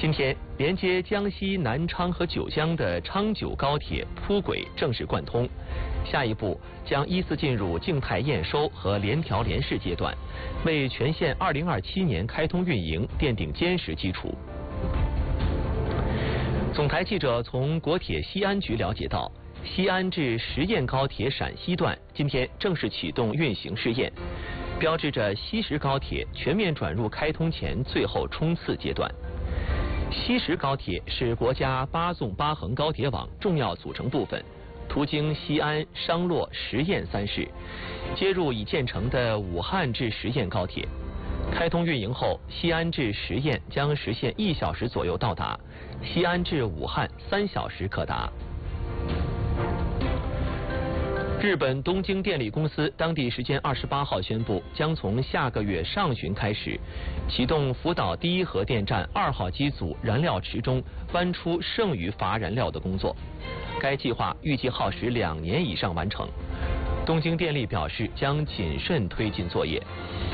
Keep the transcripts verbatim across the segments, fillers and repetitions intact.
今天，连接江西南昌和九江的昌九高铁铺轨正式贯通，下一步将依次进入静态验收和联调联试阶段，为全线二零二七年开通运营奠定坚实基础。总台记者从国铁西安局了解到，西安至十堰高铁陕西段今天正式启动运行试验，标志着西石高铁全面转入开通前最后冲刺阶段。西石高铁是国家八纵八横高铁网重要组成部分，途经西安、商洛、十堰三市，接入已建成的武汉至十堰高铁。开通运营后，西安至十堰将实现一小时左右到达，西安至武汉三小时可达。日本东京电力公司当地时间二十八号宣布，将从下个月上旬开始启动福岛第一核电站二号机组燃料池中翻出剩余乏燃料的工作。该计划预计耗时两年以上完成。东京电力表示将谨慎推进作业。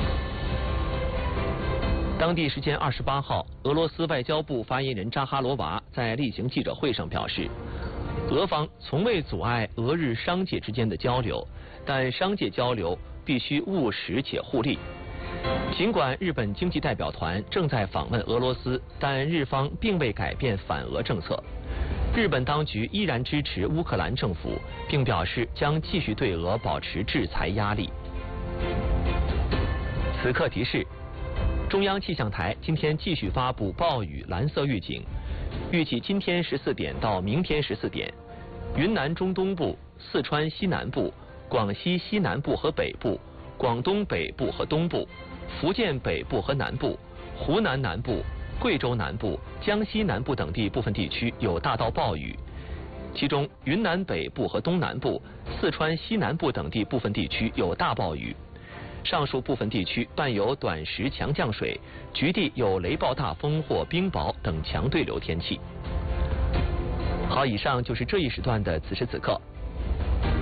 当地时间二十八号，俄罗斯外交部发言人扎哈罗娃在例行记者会上表示，俄方从未阻碍俄日商界之间的交流，但商界交流必须务实且互利。尽管日本经济代表团正在访问俄罗斯，但日方并未改变反俄政策。日本当局依然支持乌克兰政府，并表示将继续对俄保持制裁压力。此刻提示：中央气象台今天继续发布暴雨蓝色预警。预计今天十四点到明天十四点，云南中东部、四川西南部、广西西南部和北部、广东北部和东部、福建北部和南部、湖南南部、贵州南部、江西南部等地部分地区有大到暴雨，其中云南北部和东南部、四川西南部等地部分地区有大暴雨。上述部分地区伴有短时强降水，局地有雷暴大风或冰雹等强对流天气。好，以上就是这一时段的此时此刻。